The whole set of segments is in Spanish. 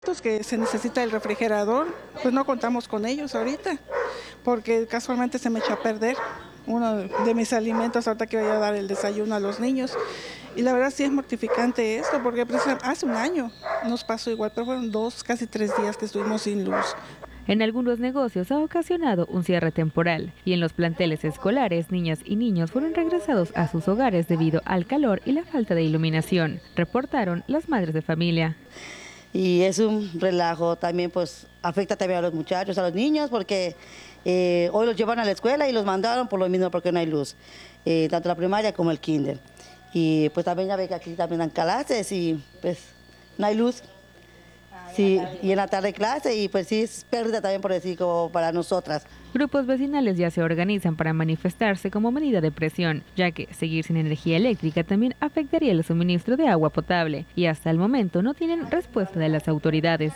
Que se necesita el refrigerador, pues no contamos con ellos ahorita, porque casualmente se me echó a perder uno de mis alimentos ahorita que voy a dar el desayuno a los niños. Y la verdad sí es mortificante esto, porque hace un año nos pasó igual, pero fueron 2, casi 3 días que estuvimos sin luz. En algunos negocios ha ocasionado un cierre temporal y en los planteles escolares, niñas y niños fueron regresados a sus hogares debido al calor y la falta de iluminación, reportaron las madres de familia. Y es un relajo también, pues afecta también a los muchachos, a los niños, porque hoy los llevan a la escuela y los mandaron por lo mismo, porque no hay luz, tanto la primaria como el kinder. Y pues también ya ve que aquí también dan clases y pues no hay luz. Sí, y en la tarde clase y pues sí es pérdida también, por decir, como para nosotras. Grupos vecinales ya se organizan para manifestarse como medida de presión, ya que seguir sin energía eléctrica también afectaría el suministro de agua potable y hasta el momento no tienen respuesta de las autoridades.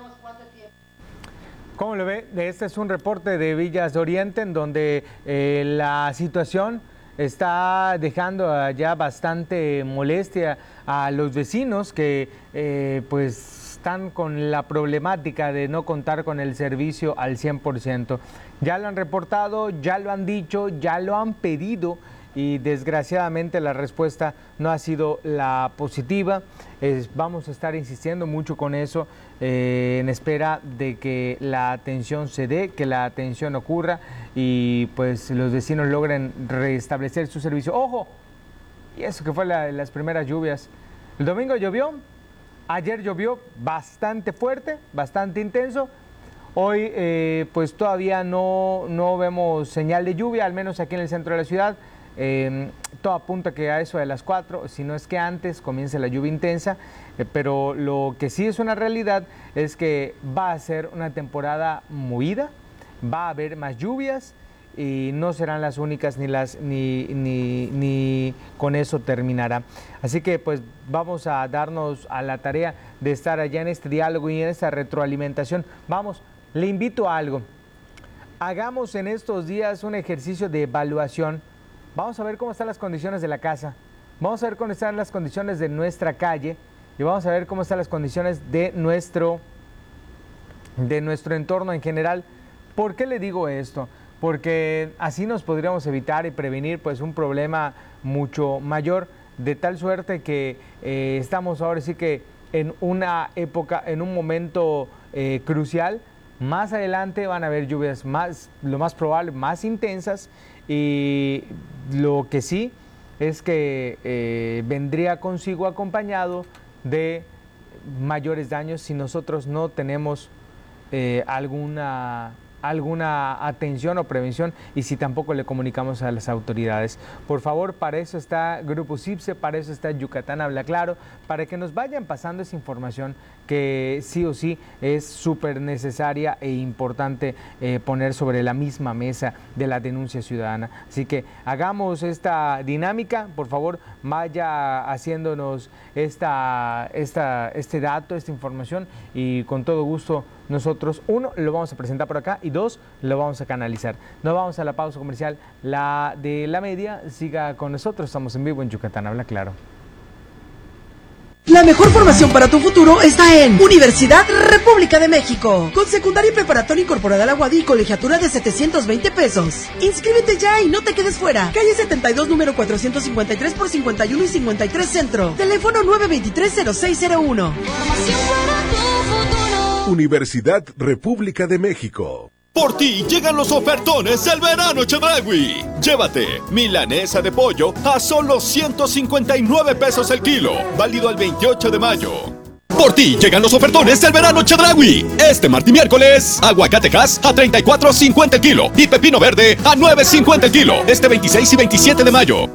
¿Cómo lo ve? Este es un reporte de Villas de Oriente en donde la situación está dejando ya bastante molestia a los vecinos que pues están con la problemática de no contar con el servicio al 100%. Ya lo han reportado, ya lo han dicho, ya lo han pedido y desgraciadamente la respuesta no ha sido la positiva. Vamos a estar insistiendo mucho con eso en espera de que la atención se dé, que la atención ocurra y pues los vecinos logren restablecer su servicio. ¡Ojo! Y eso que fue las primeras lluvias. El domingo llovió, ayer llovió bastante fuerte, bastante intenso. Hoy pues todavía no vemos señal de lluvia, al menos aquí en el centro de la ciudad. Todo apunta que a eso de las 4, si no es que antes, comience la lluvia intensa, pero lo que sí es una realidad es que va a ser una temporada movida, va a haber más lluvias y no serán las únicas ni con eso terminará. Así que pues vamos a darnos a la tarea de estar allá en este diálogo y en esta retroalimentación. Vamos, le invito a algo. Hagamos en estos días un ejercicio de evaluación. Vamos a ver cómo están las condiciones de la casa, vamos a ver cómo están las condiciones de nuestra calle y vamos a ver cómo están las condiciones de nuestro entorno en general. ¿Por qué le digo esto? Porque así nos podríamos evitar y prevenir pues un problema mucho mayor, de tal suerte que estamos ahora sí que en una época, en un momento crucial. Más adelante van a haber lluvias lo más probable, más intensas, y lo que sí es que vendría consigo acompañado de mayores daños si nosotros no tenemos alguna atención o prevención y si tampoco le comunicamos a las autoridades. Por favor, para eso está Grupo CIPSE, para eso está Yucatán Habla Claro, para que nos vayan pasando esa información que sí o sí es súper necesaria e importante poner sobre la misma mesa de la denuncia ciudadana. Así que hagamos esta dinámica, por favor, vaya haciéndonos este dato, esta información y con todo gusto nosotros, 1, lo vamos a presentar por acá y 2, lo vamos a canalizar. Nos vamos a la pausa comercial, la de la media, siga con nosotros, estamos en vivo en Yucatán Habla Claro. La mejor formación para tu futuro está en Universidad República de México, con secundaria y preparatoria incorporada a la UADY y colegiatura de 720 pesos. Inscríbete ya y no te quedes fuera. Calle 72, número 453 por 51 y 53 Centro. Teléfono 923-0601. Universidad República de México. Por ti llegan los ofertones del verano Chedraui. Llévate milanesa de pollo a solo 159 pesos el kilo, válido al 28 de mayo. Por ti llegan los ofertones del verano Chedraui. Este martes y miércoles, aguacatejas a 34.50 el kilo y pepino verde a 9.50 el kilo, este 26 y 27 de mayo.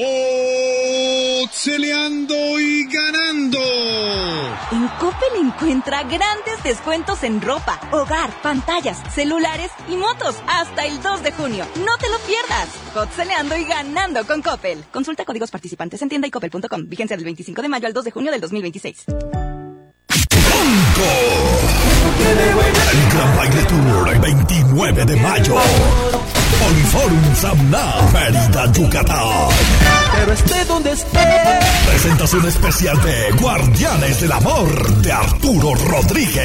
Celeando y ganando. En Coppel encuentra grandes descuentos en ropa, hogar, pantallas, celulares y motos hasta el 2 de junio. No te lo pierdas. Celeando y ganando con Coppel. Consulta códigos participantes en tienda y coppel.com. Vigencia del 25 de mayo al 2 de junio del 2026. El gran baile Tour, 29 de mayo. Poliforum Samna, Mérida, Yucatán. Pero esté donde esté. Presentación especial de Guardianes del Amor de Arturo Rodríguez.